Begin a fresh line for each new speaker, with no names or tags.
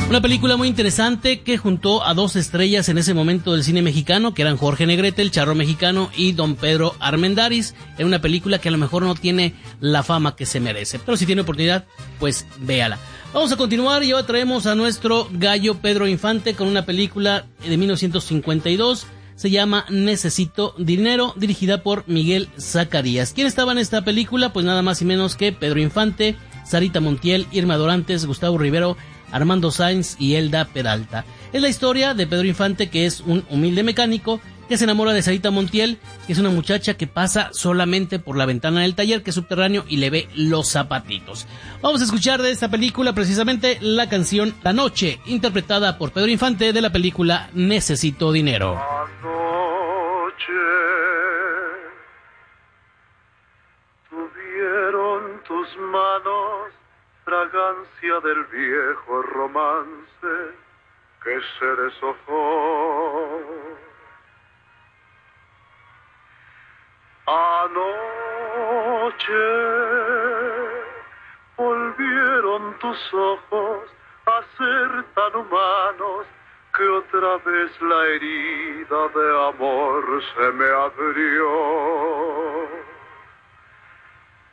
Una película muy interesante que juntó a dos estrellas en ese momento del cine mexicano, que eran Jorge Negrete, el charro mexicano, y don Pedro Armendáriz. Era una película que a lo mejor no tiene la fama que se merece, pero si tiene oportunidad, pues véala. Vamos a continuar y ahora traemos a nuestro gallo Pedro Infante con una película de 1952. Se llama Necesito Dinero, dirigida por Miguel Zacarías. ¿Quién estaba en esta película? Pues nada más y menos que Pedro Infante, Sarita Montiel, Irma Dorantes, Gustavo Rivero, Armando Sainz y Elda Peralta. Es la historia de Pedro Infante, que es un humilde mecánico que se enamora de Sarita Montiel, que es una muchacha que pasa solamente por la ventana del taller, que es subterráneo, y le ve los zapatitos. Vamos a escuchar de esta película precisamente la canción La Noche, interpretada por Pedro Infante, de la película Necesito Dinero.
Anoche tuvieron tus manos fragancia del viejo romance que se deshojó. Anoche volvieron tus ojos a ser tan humanos que otra vez la herida de amor se me abrió.